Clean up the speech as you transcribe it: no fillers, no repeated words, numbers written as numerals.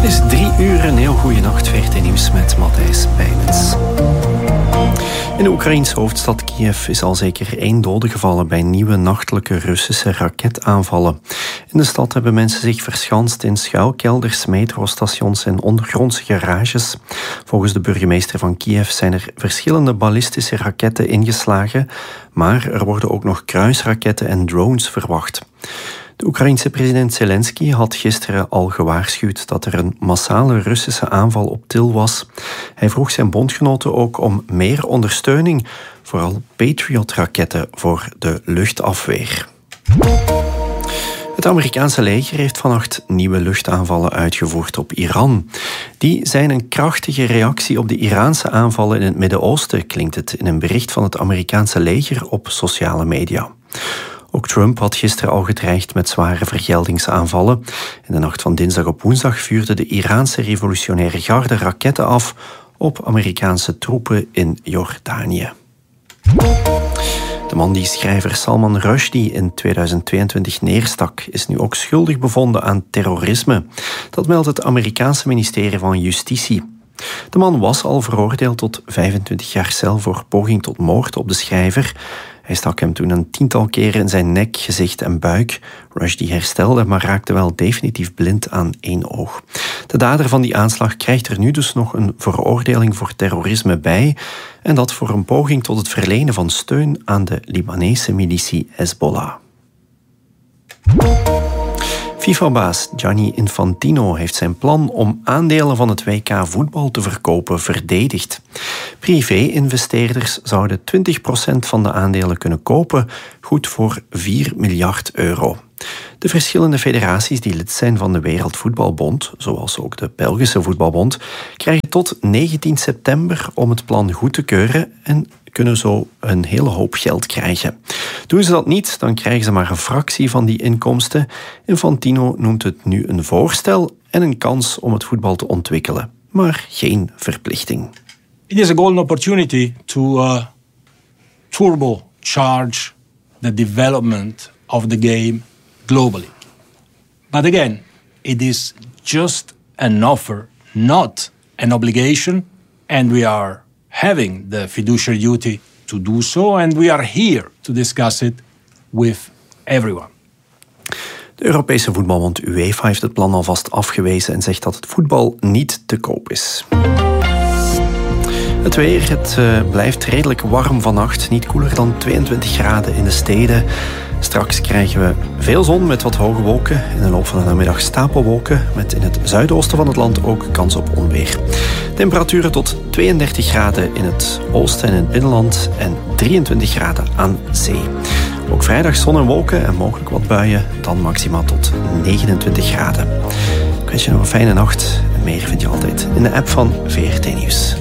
is 3:00, een heel goede nacht. VRT Nieuws met Matthijs Bijmens. In de Oekraïense hoofdstad Kiev is al zeker 1 dode gevallen bij nieuwe nachtelijke Russische raketaanvallen. In de stad hebben mensen zich verschanst in schuilkelders, metrostations en ondergrondse garages. Volgens de burgemeester van Kiev zijn er verschillende ballistische raketten ingeslagen, maar er worden ook nog kruisraketten en drones verwacht. De Oekraïense president Zelensky had gisteren al gewaarschuwd dat er een massale Russische aanval op Til was. Hij vroeg zijn bondgenoten ook om meer ondersteuning, vooral Patriot-raketten voor de luchtafweer. Het Amerikaanse leger heeft vannacht nieuwe luchtaanvallen uitgevoerd op Iran. Die zijn een krachtige reactie op de Iraanse aanvallen in het Midden-Oosten, klinkt het in een bericht van het Amerikaanse leger op sociale media. Ook Trump had gisteren al gedreigd met zware vergeldingsaanvallen. In de nacht van dinsdag op woensdag vuurde de Iraanse revolutionaire garde raketten af op Amerikaanse troepen in Jordanië. De man die schrijver Salman Rushdie in 2022 neerstak, is nu ook schuldig bevonden aan terrorisme. Dat meldt het Amerikaanse ministerie van Justitie. De man was al veroordeeld tot 25 jaar cel voor poging tot moord op de schrijver. Hij stak hem toen een 10-tal keren in zijn nek, gezicht en buik. Rushdie herstelde, maar raakte wel definitief blind aan 1 oog. De dader van die aanslag krijgt er nu dus nog een veroordeling voor terrorisme bij. En dat voor een poging tot het verlenen van steun aan de Libanese militie Hezbollah. FIFA-baas Gianni Infantino heeft zijn plan om aandelen van het WK voetbal te verkopen verdedigd. Privé-investeerders zouden 20% van de aandelen kunnen kopen, goed voor €4 miljard. De verschillende federaties die lid zijn van de Wereldvoetbalbond, zoals ook de Belgische Voetbalbond, krijgen tot 19 september om het plan goed te keuren en kunnen zo een hele hoop geld krijgen. Doen ze dat niet, dan krijgen ze maar een fractie van die inkomsten. Infantino noemt het nu een voorstel en een kans om het voetbal te ontwikkelen, maar geen verplichting. It is a golden opportunity to turbocharge the development of the game globally. But again, it is just an offer, not an obligation, and we are having the fiduciary duty to do so, and we are here to discuss it with everyone. De Europese voetbalbond UEFA heeft het plan alvast afgewezen en zegt dat het voetbal niet te koop is. Het weer, het blijft redelijk warm vannacht, niet koeler dan 22 graden in de steden. Straks krijgen we veel zon met wat hoge wolken. In de loop van de namiddag stapelwolken, met in het zuidoosten van het land ook kans op onweer. Temperaturen tot 32 graden in het oosten en in het binnenland en 23 graden aan zee. Ook vrijdag zon en wolken en mogelijk wat buien, dan maximaal tot 29 graden. Ik wens je nog een fijne nacht en meer vind je altijd in de app van VRT Nieuws.